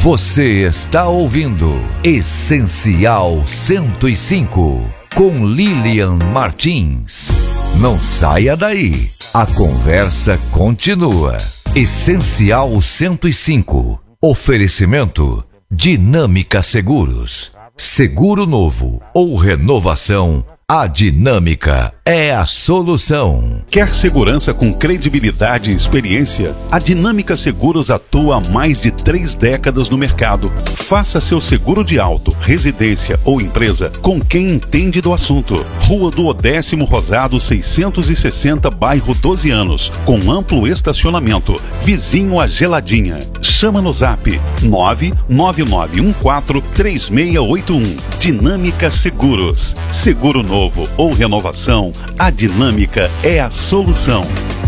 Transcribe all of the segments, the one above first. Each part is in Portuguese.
Você está ouvindo Essencial 105 com Lilian Martins. Não saia daí, a conversa continua. Essencial 105. Oferecimento Dinâmica Seguros. Seguro novo ou renovação, a Dinâmica é a solução. Quer segurança com credibilidade e experiência? A Dinâmica Seguros atua há mais de 3 décadas no mercado. Faça seu seguro de auto, residência ou empresa com quem entende do assunto. Rua do Odécimo Rosado 660, bairro 12 Anos, com amplo estacionamento, vizinho à Geladinha. Chama no zap 999143681. Dinâmica Seguros. Seguro novo ou renovação, a Dinâmica é a solução.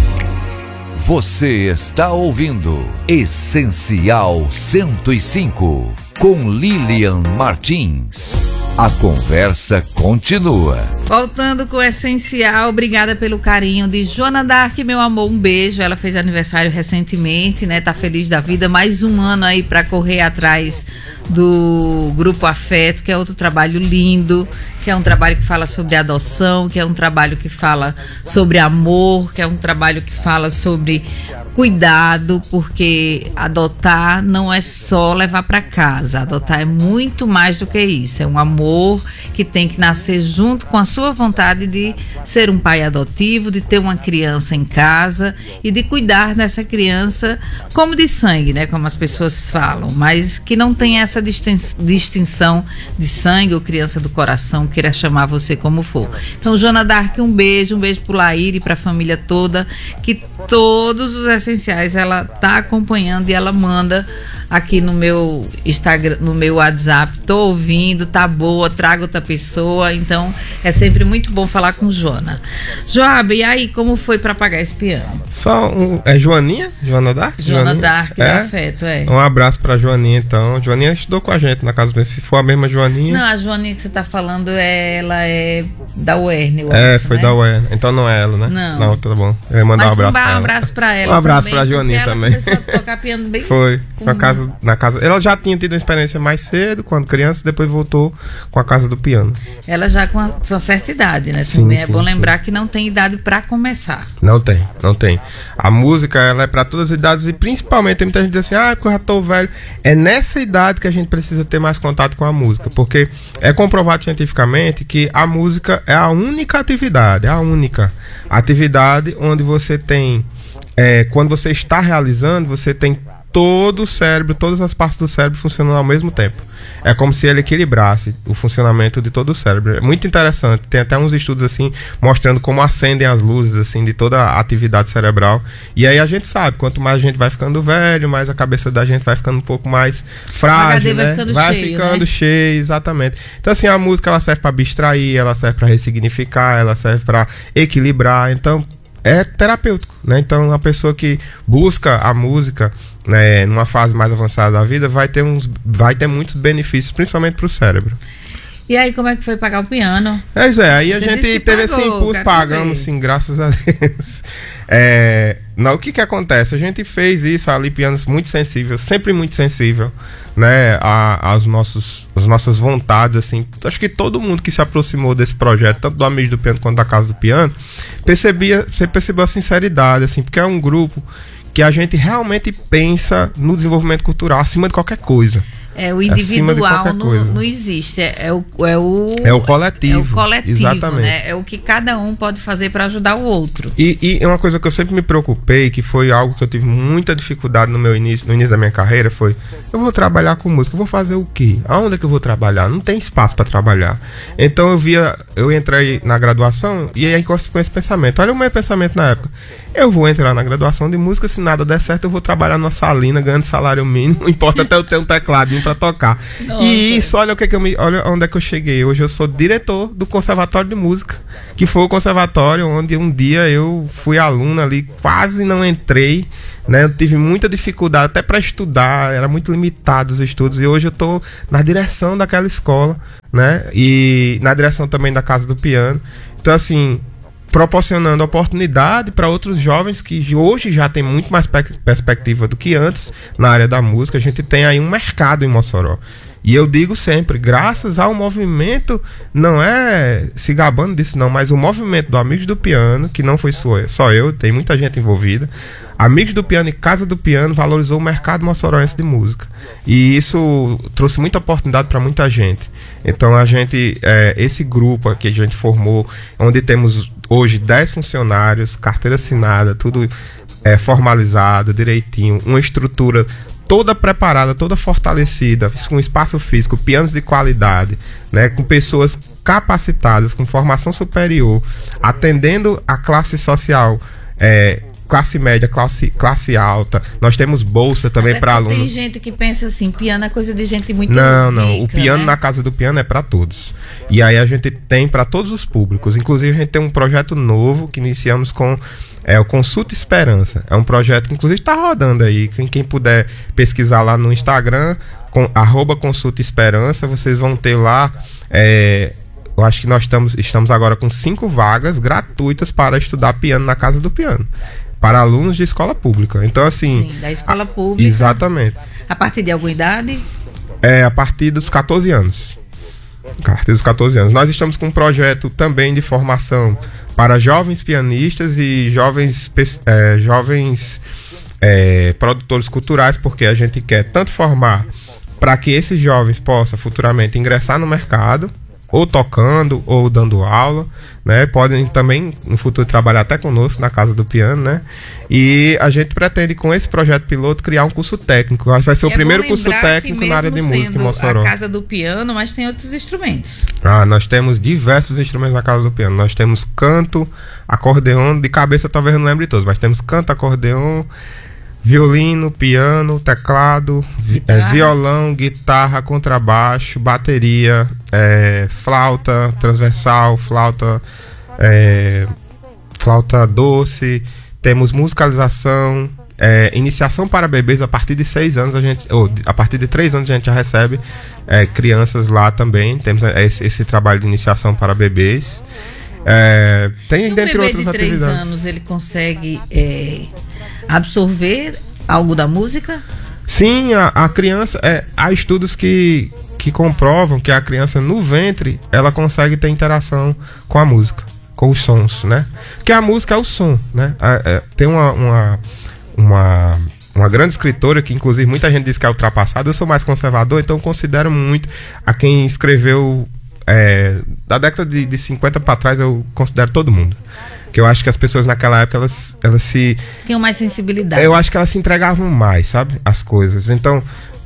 Você está ouvindo Essencial 105 com Lilian Martins. A conversa continua. Voltando com o Essencial, obrigada pelo carinho de Joana Dark, meu amor, um beijo. Ela fez aniversário recentemente, né? Tá feliz da vida, mais um ano aí para correr atrás do Grupo Afeto, que é outro trabalho lindo, que é um trabalho que fala sobre adoção, que é um trabalho que fala sobre amor, que é um trabalho que fala sobre cuidado, porque adotar não é só levar para casa. Adotar é muito mais do que isso. É um amor que tem que nascer junto com a sua vontade de ser um pai adotivo, de ter uma criança em casa e de cuidar dessa criança como de sangue, né? Como as pessoas falam, mas que não tem essa distinção de sangue ou criança do coração, queira chamar você como for. Então, Joana Dark, um beijo pro Laíre e pra família toda, que todos os essenciais ela tá acompanhando e ela manda aqui no meu Instagram, no meu WhatsApp, tô ouvindo, tá boa, traga outra pessoa, então é sempre muito bom falar com Joana. Joab, e aí, como foi para pagar esse piano? É Joaninha? Joana Dark? Joana Dark, de Afeto, é. Um abraço pra Joaninha, então. Joaninha estudou com a gente na casa do... Se for a mesma Joaninha... Não, a Joaninha que você tá falando, ela é da UERN, eu acho, foi, né? Da UERN. Então não é ela, né? Não, tá bom. Eu ia mandar um abraço pra ela. Um abraço pra Joaninha também. Ela começou a tocar piano bem... Foi. Na casa. Ela já tinha tido uma experiência mais cedo, quando criança, depois voltou com a casa do piano. Ela já com uma certa idade, né? Também é bom lembrar que não tem idade para começar. Não tem. A música, ela é para todas as idades e principalmente tem muita gente que diz assim, porque eu já tô velho. É nessa idade que a gente precisa ter mais contato com a música, porque é comprovado cientificamente que a música é a única atividade, onde você tem, quando você está realizando, você tem todo o cérebro, todas as partes do cérebro funcionando ao mesmo tempo. É como se ele equilibrasse o funcionamento de todo o cérebro. É muito interessante. Tem até uns estudos assim mostrando como acendem as luzes assim de toda a atividade cerebral. E aí a gente sabe, quanto mais a gente vai ficando velho, mais a cabeça da gente vai ficando um pouco mais frágil, né? Vai ficando cheio, exatamente. Então assim, a música ela serve para abstrair, ela serve para ressignificar, ela serve para equilibrar. Então é terapêutico, né? Então uma pessoa que busca a música, né, numa fase mais avançada da vida, vai ter muitos benefícios, principalmente para o cérebro. E aí, como é que foi pagar o piano? Aí a gente teve esse impulso, pagamos sim, graças a Deus. O que acontece? A gente fez isso, ali pianos muito sensível, sempre muito sensível, né, às nossas vontades, assim. Acho que todo mundo que se aproximou desse projeto, tanto do Amigo do Piano quanto da Casa do Piano, você percebeu a sinceridade, assim, porque é um grupo que a gente realmente pensa no desenvolvimento cultural acima de qualquer coisa. O individual não existe, é o coletivo. É o coletivo, exatamente. Né? É o que cada um pode fazer para ajudar o outro. E é uma coisa que eu sempre me preocupei, que foi algo que eu tive muita dificuldade no início da minha carreira, foi: eu vou trabalhar com música, eu vou fazer o quê? Aonde é que eu vou trabalhar? Não tem espaço para trabalhar. Então eu entrei na graduação e aí com esse pensamento. Olha o meu pensamento na época: eu vou entrar na graduação de música, se nada der certo eu vou trabalhar numa salina ganhando salário mínimo, não importa até eu ter um tecladinho pra tocar. Nossa. E isso, olha onde é que eu cheguei. Hoje eu sou diretor do Conservatório de Música, que foi o conservatório onde um dia eu fui aluno ali, quase não entrei, né? Eu tive muita dificuldade até para estudar, era muito limitado os estudos, e hoje eu tô na direção daquela escola, né? E na direção também da Casa do Piano. Então assim, proporcionando oportunidade para outros jovens que hoje já tem muito mais perspectiva do que antes na área da música. A gente tem aí um mercado em Mossoró. E eu digo sempre, graças ao movimento, não é se gabando disso não, mas o movimento do Amigos do Piano, que não foi só eu, tem muita gente envolvida. Amigos do Piano e Casa do Piano valorizou o mercado moçoroense de música. E isso trouxe muita oportunidade para muita gente. Então a gente, esse grupo que a gente formou, onde temos hoje 10 funcionários, carteira assinada, tudo formalizado, direitinho, uma estrutura toda preparada, toda fortalecida, com espaço físico, pianos de qualidade, né, com pessoas capacitadas, com formação superior, atendendo a classe social, classe média, classe alta. Nós temos bolsa também para alunos. Tem gente que pensa assim, piano é coisa de gente muito rica. Não. O piano, né? Na Casa do Piano é para todos. E aí a gente tem para todos os públicos. Inclusive a gente tem um projeto novo que iniciamos com o Consulta Esperança. É um projeto que inclusive está rodando aí. Quem puder pesquisar lá no Instagram, @Consulta Esperança, vocês vão ter lá. Eu acho que nós estamos agora com 5 vagas gratuitas para estudar piano na Casa do Piano, para alunos de escola pública. Então, assim... Sim, da escola pública. Exatamente. A partir de alguma idade? A partir dos 14 anos. A partir dos 14 anos. Nós estamos com um projeto também de formação para jovens pianistas e jovens produtores culturais, porque a gente quer tanto formar para que esses jovens possam futuramente ingressar no mercado, ou tocando, ou dando aula, né? Podem também no futuro trabalhar até conosco na Casa do Piano, né? E a gente pretende com esse projeto piloto criar um curso técnico. Vai ser o primeiro curso técnico na área de música em Mossoró. A Casa do Piano, mas tem outros instrumentos. Nós temos diversos instrumentos na Casa do Piano. Nós temos canto, acordeon, de cabeça talvez não lembre todos, mas temos canto, acordeon, violino, piano, teclado, violão, guitarra, contrabaixo, bateria, flauta transversal, flauta doce, temos musicalização, iniciação para bebês. A partir de 6 anos a partir de 3 anos a gente já recebe crianças lá também. Temos esse trabalho de iniciação para bebês. Tem dentre outras atividades. Um bebê de 3 anos ele consegue absorver algo da música? Sim, a criança, há estudos que comprovam que a criança no ventre ela consegue ter interação com a música, com os sons, né? Porque a música é o som, né? Tem uma grande escritora que inclusive muita gente diz que é ultrapassada. Eu sou mais conservador, então considero muito a quem escreveu da década de 50 para trás. Eu considero todo mundo, que eu acho que as pessoas naquela época elas se... tinham mais sensibilidade. Eu acho que elas se entregavam mais, sabe? As coisas. Então,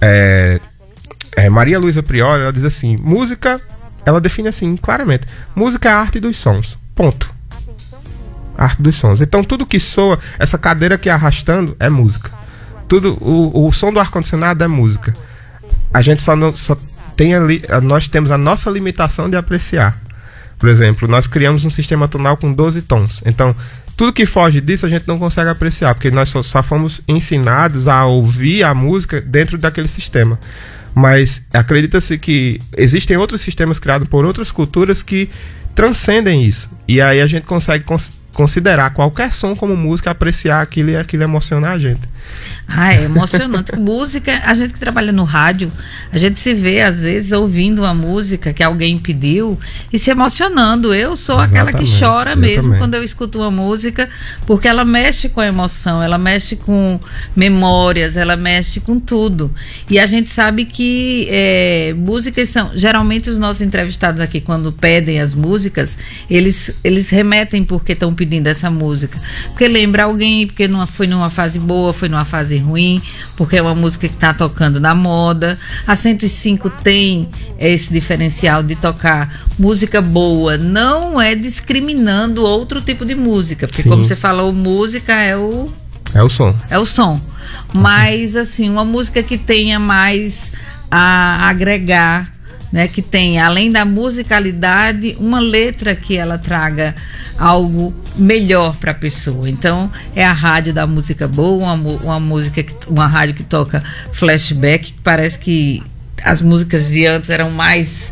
Maria Luísa Priori, ela diz assim, música, ela define assim, claramente, música é a arte dos sons, ponto. A arte dos sons. Então, tudo que soa, essa cadeira que é arrastando é música. Tudo, o som do ar-condicionado é música. A gente só tem ali, nós temos a nossa limitação de apreciar. Por exemplo, nós criamos um sistema tonal com 12 tons. Então, tudo que foge disso a gente não consegue apreciar, porque nós só fomos ensinados a ouvir a música dentro daquele sistema. Mas acredita-se que existem outros sistemas criados por outras culturas que transcendem isso. E aí a gente consegue considerar qualquer som como música, apreciar aquilo e aquilo emocionar a gente. É emocionante. Música, a gente que trabalha no rádio, a gente se vê às vezes ouvindo uma música que alguém pediu e se emocionando. Eu sou aquela que chora mesmo quando eu escuto uma música, porque ela mexe com a emoção, ela mexe com memórias, ela mexe com tudo. E a gente sabe que músicas são... Geralmente os nossos entrevistados aqui, quando pedem as músicas, eles remetem porque estão pedindo essa música. Porque lembra alguém, porque foi numa fase boa, foi numa fase ruim, porque é uma música que está tocando na moda. A 105 tem esse diferencial de tocar música boa, não é discriminando outro tipo de música, porque como você falou, música é o som. É o som. Mas assim, uma música que tenha mais a agregar, né, que tenha, além da musicalidade, uma letra que ela traga algo melhor para a pessoa. Então, é a rádio da música boa, uma rádio que toca flashback, que parece que as músicas de antes eram mais,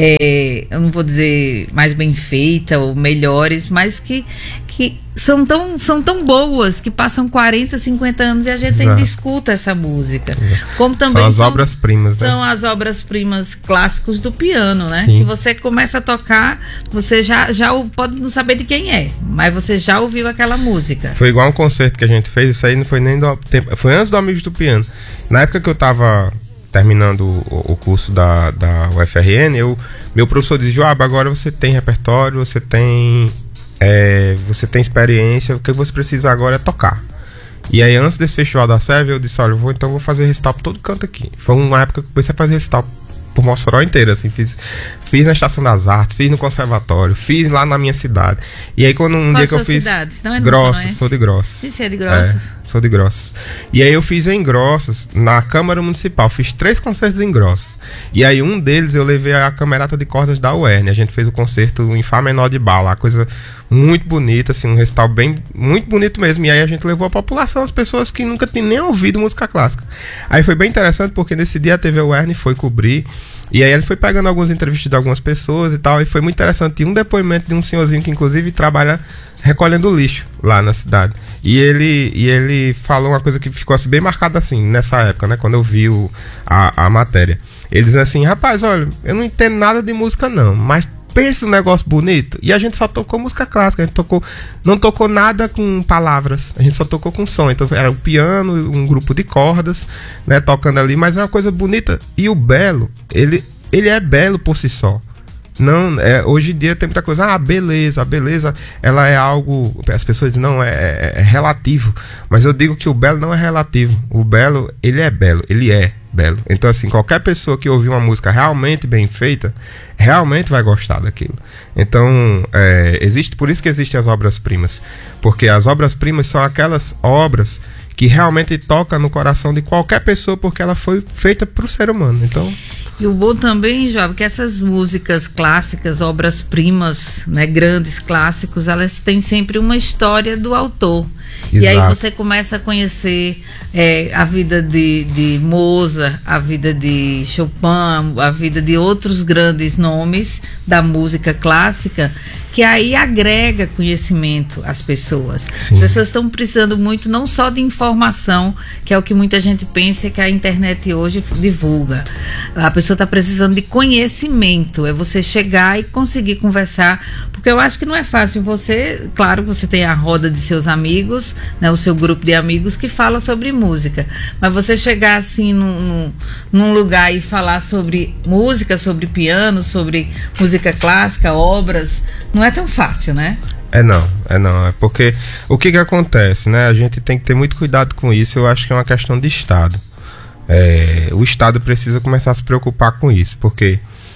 eu não vou dizer mais bem feitas ou melhores, mas que são tão boas que passam 40, 50 anos e a gente ainda escuta essa música. Como também são as obras-primas, né? São as obras-primas clássicos do piano, né? Sim. Que você começa a tocar, você já pode não saber de quem é, mas você já ouviu aquela música. Foi igual um concerto que a gente fez, isso aí não foi nem do tempo, foi antes do Amigos do Piano. Na época que eu tava terminando o curso da UFRN, meu professor disse: Joab, agora você tem repertório, você tem experiência, o que você precisa agora é tocar. E aí, antes desse festival da Sérvia, eu disse: olha, vou fazer recital por todo canto aqui. Foi uma época que eu comecei a fazer recital por Mossoró inteira, assim, fiz na Estação das Artes, fiz no Conservatório, fiz lá na minha cidade. E aí quando dia que eu fiz cidade? Não é Grossos, sou de Grossos. Você é de Grossos? Sou de Grossos. E aí eu fiz em Grossos, na Câmara Municipal, fiz 3 concertos em Grossos. E aí um deles eu levei a Camerata de Cordas da UERN, a gente fez o concerto em Fá menor de Bala, uma coisa muito bonita, assim, um recital muito bonito mesmo. E aí a gente levou a população, as pessoas que nunca tinham nem ouvido música clássica. Aí foi bem interessante porque nesse dia a TV UERN foi cobrir. E aí ele foi pegando algumas entrevistas de algumas pessoas e tal, e foi muito interessante. Tinha um depoimento de um senhorzinho que inclusive trabalha recolhendo lixo lá na cidade. E ele falou uma coisa que ficou assim, bem marcada assim, nessa época, né, quando eu vi a matéria. Ele dizia assim: rapaz, olha, eu não entendo nada de música não, mas pensa um negócio bonito. E a gente só tocou música clássica, a gente não tocou nada com palavras, a gente só tocou com som. Então era o piano, um grupo de cordas, né, tocando ali, mas é uma coisa bonita. E o belo, ele é belo por si só. Não, hoje em dia tem muita coisa, a beleza, ela é algo, as pessoas dizem, não, é relativo. Mas eu digo que o belo não é relativo. O belo, ele é belo. Então, assim, qualquer pessoa que ouvir uma música realmente bem feita, realmente vai gostar daquilo. Então, por isso que existem as obras-primas. Porque as obras-primas são aquelas obras que realmente tocam no coração de qualquer pessoa, porque ela foi feita para o ser humano. Então... E o bom também, Joab, que essas músicas clássicas, obras-primas, né, grandes clássicos, elas têm sempre uma história do autor. Exato. E aí você começa a conhecer a vida de Mozart, a vida de Chopin, a vida de outros grandes nomes da música clássica, que aí agrega conhecimento às pessoas. Sim. As pessoas estão precisando muito, não só de informação, que é o que muita gente pensa que a internet hoje divulga. A pessoa está precisando de conhecimento, é você chegar e conseguir conversar, porque eu acho que não é fácil. Você, claro, você tem a roda de seus amigos, né, o seu grupo de amigos que fala sobre música, mas você chegar assim num lugar e falar sobre música, sobre piano, sobre música clássica, obras, não é tão fácil, né? Não. É porque o que acontece, né? A gente tem que ter muito cuidado com isso. Eu acho que é uma questão de Estado. O Estado precisa começar a se preocupar com isso, porque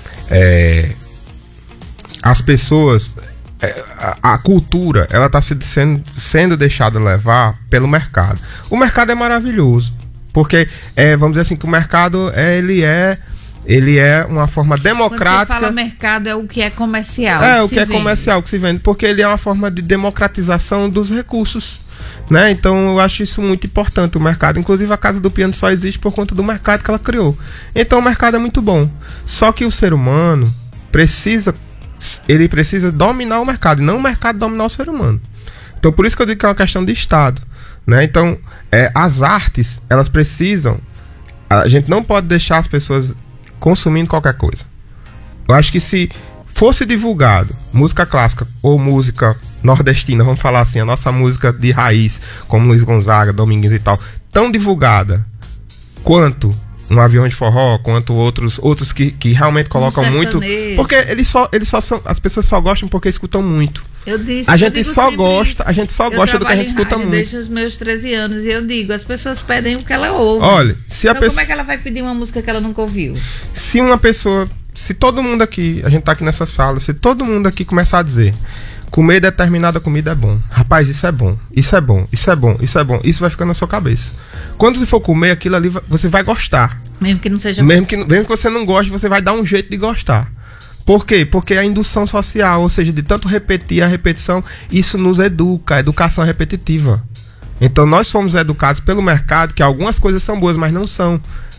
as pessoas, a cultura, ela está sendo deixada levar pelo mercado. O mercado é maravilhoso, porque vamos dizer assim, que o mercado ele é uma forma democrática. Quando você fala mercado, é o que é comercial. O que é comercial, que se vende, porque ele é uma forma de democratização dos recursos, né? Então eu acho isso muito importante, o mercado. Inclusive a Casa do Piano só existe por conta do mercado que ela criou. Então o mercado é muito bom. Só que o ser humano precisa dominar o mercado, e não o mercado dominar o ser humano. Então por isso que eu digo que é uma questão de Estado, né? Então as artes, elas precisam... A gente não pode deixar as pessoas consumindo qualquer coisa. Eu acho que se fosse divulgado música clássica ou música nordestina, vamos falar assim, a nossa música de raiz, como Luiz Gonzaga, Domingues e tal, tão divulgada quanto um Avião de Forró, quanto outros que realmente colocam muito, porque eles só são, as pessoas só gostam porque escutam muito. A gente só gosta do que a gente escuta muito. Desde os meus 13 anos, e eu digo, as pessoas pedem o que ela ouve. Olha, como é que ela vai pedir uma música que ela nunca ouviu? Se todo mundo aqui, a gente tá aqui nessa sala, se todo mundo aqui começar a dizer: comer determinada comida é bom, rapaz, isso é bom, isso é bom, isso é bom, isso é bom, isso vai ficando na sua cabeça. Quando você for comer aquilo ali, você vai gostar. Mesmo que não seja mesmo que você não goste, você vai dar um jeito de gostar. Por quê? Porque a indução social, ou seja, de tanto repetir a repetição, isso nos educa, a educação repetitiva. Então nós somos educados pelo mercado, que algumas coisas são boas, mas não são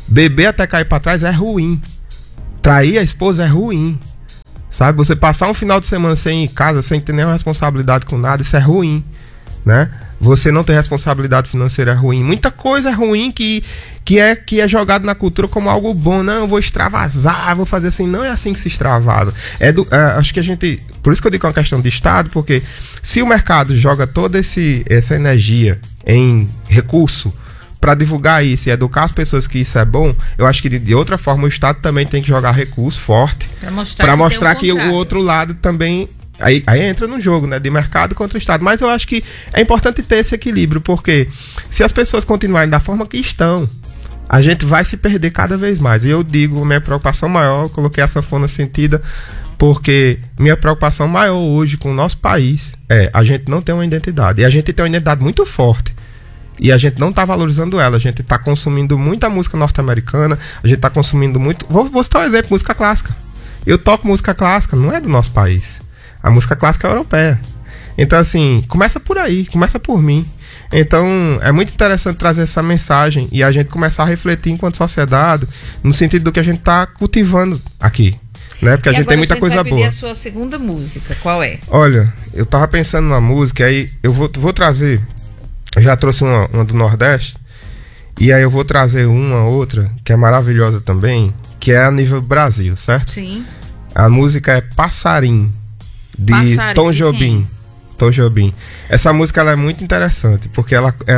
Beber até cair pra trás é ruim. Trair a esposa é ruim. Sabe? Você passar um final de semana sem ir em casa, sem ter nenhuma responsabilidade com nada, isso é ruim, né? Você não ter responsabilidade financeira é ruim. Muita coisa é ruim que é jogado na cultura como algo bom. Não, eu vou extravasar, vou fazer assim. Não é assim que se extravasa. Acho que a gente... Por isso que eu digo que é uma questão de Estado, porque se o mercado joga toda essa energia em recurso para divulgar isso e educar as pessoas que isso é bom, eu acho que de outra forma o Estado também tem que jogar recurso forte para mostrar que o outro lado também... Aí entra no jogo, né, de mercado contra o Estado. Mas eu acho que é importante ter esse equilíbrio, porque se as pessoas continuarem da forma que estão, a gente vai se perder cada vez mais. E eu digo, minha preocupação maior, eu coloquei a sanfona sentida, porque minha preocupação maior hoje com o nosso país é a gente não ter uma identidade. E a gente tem uma identidade muito forte. E a gente não está valorizando ela. A gente está consumindo muita música norte-americana, a gente está consumindo muito... Vou citar um exemplo, música clássica. Eu toco música clássica, não é do nosso país. A música clássica é europeia. Então, assim, começa por aí, começa por mim. Então, é muito interessante trazer essa mensagem e a gente começar a refletir enquanto sociedade no sentido do que a gente está cultivando aqui, né? Porque a gente tem muita coisa boa. E a sua segunda música, qual é? Olha, eu tava pensando na música, aí eu vou trazer... Eu já trouxe uma do Nordeste, e aí eu vou trazer uma outra, que é maravilhosa também, que é a nível Brasil, certo? Sim. A música é Passarim, de Tom Jobim. Tom Jobim. Essa música ela é muito interessante, porque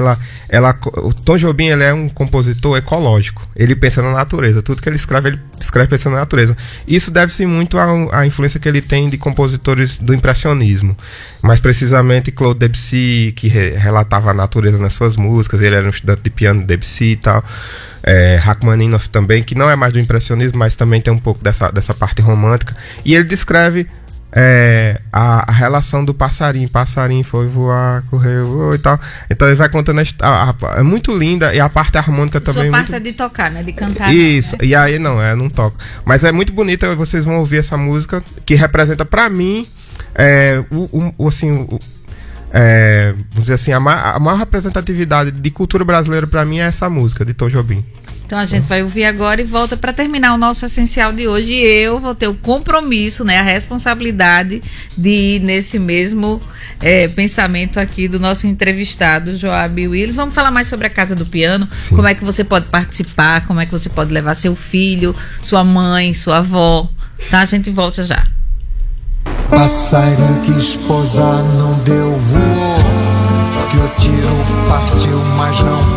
o Tom Jobim ele é um compositor ecológico. Ele pensa na natureza. Tudo que ele escreve pensando na natureza. Isso deve-se muito à influência que ele tem de compositores do impressionismo. Mais precisamente Claude Debussy, que relatava a natureza nas suas músicas. Ele era um estudante de piano de Debussy e tal. Rachmaninoff também, que não é mais do impressionismo, mas também tem um pouco dessa parte romântica. E ele descreve a relação do passarinho foi voar, correu e tal. Então ele vai contando é muito linda, e a parte harmônica também. Sua parte é de tocar, né? De cantar. Isso, não, né? E aí não toco. Mas é muito bonita, vocês vão ouvir essa música que representa pra mim vamos dizer assim, a maior representatividade de cultura brasileira pra mim é essa música de Tom Jobim. Então a gente vai ouvir agora e volta para terminar o nosso essencial de hoje. E eu vou ter o compromisso, né, a responsabilidade de ir nesse mesmo pensamento aqui do nosso entrevistado, Joab Willis. Vamos falar mais sobre a Casa do Piano. Sim. Como é que você pode participar, como é que você pode levar seu filho, sua mãe, sua avó. Tá? A gente volta já. Passarinho que esposar não deu, voou, que o tiro partiu, mas não